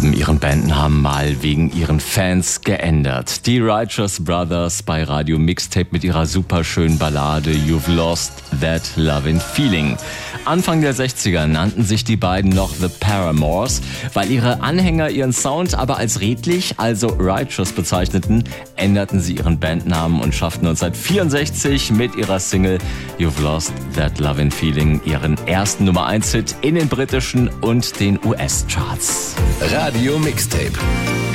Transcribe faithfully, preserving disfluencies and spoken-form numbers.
haben ihren Bandnamen mal wegen ihren Fans geändert. Die Righteous Brothers bei Radio Mixtape mit ihrer superschönen Ballade You've Lost That Lovin' Feeling. Anfang der sechziger nannten sich die beiden noch The Paramours. Weil ihre Anhänger ihren Sound aber als redlich, also Righteous bezeichneten, änderten sie ihren Bandnamen und schafften neunzehnhundertvierundsechzig mit ihrer Single You've Lost That Lovin' Feeling ihren ersten Nummer eins Hit in den britischen und den U S-Charts. Radio Mixtape.